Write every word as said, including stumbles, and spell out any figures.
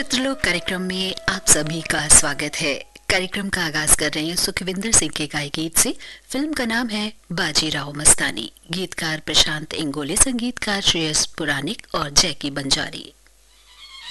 चित्रलोक कार्यक्रम में आप सभी का स्वागत है। कार्यक्रम का आगाज कर रहे हैं सुखविंदर सिंह के गाए गीत से। फिल्म का नाम है बाजीराव मस्तानी। गीतकार प्रशांत इंगोले, संगीतकार श्रेयस पुराणिक और जैकी बंजारी।